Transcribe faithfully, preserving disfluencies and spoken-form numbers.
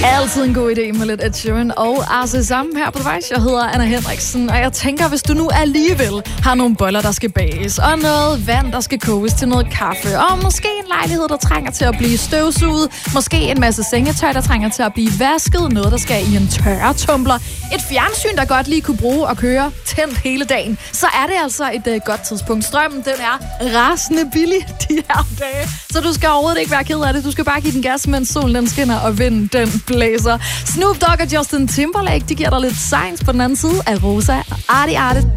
Altid en god idé med lidt Ed Sheeran og Arce sammen her på The Voice. Jeg hedder Anna Henriksen, og jeg tænker, hvis du nu alligevel har nogle boller, der skal bages, og noget vand, der skal koges til noget kaffe, og måske en lejlighed, der trænger til at blive støvsuget, måske en masse sengetøj, der trænger til at blive vasket, noget, der skal i en tørretumbler, et fjernsyn, der godt lige kunne bruge og køre tændt hele dagen, så er det altså et uh, godt tidspunkt. Strømmen, den er rasende billig de her dage, så du skal overhovedet ikke være ked af det. Du skal bare give den gas, mens solen den skinner, og vinden den blæser. Snoop Dogg og Justin Timberlake, de giver dig lidt signs på den anden side af Rosa og Artie Arte.